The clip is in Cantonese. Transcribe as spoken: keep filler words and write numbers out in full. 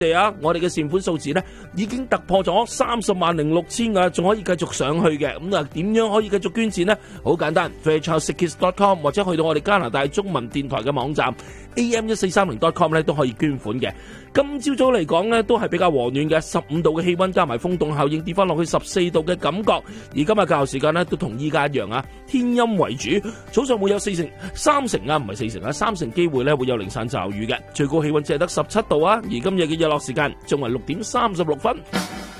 哋啊，我哋嘅善款數字咧已經突破咗三十萬零六千噶，仲可以繼續上去嘅。咁啊，點樣可以繼續捐錢呢？好簡單 fairchild six kids dot com 或者去到我哋加拿大中文電台嘅網站 a m 一四三零 dot com 咧都可以捐款嘅。今朝早嚟講咧都係比較和暖嘅，十五度嘅氣溫加埋風凍效應跌翻落去十四度嘅感覺。而今日教學時間咧都同依家一樣啊，天陰為主，早上會有四成、三成啊，唔係四成啊，三成機會咧會有零散驟雨嘅，最高氣溫只係得十七度啊。而今日嘅日落時間仲係六點三十六分。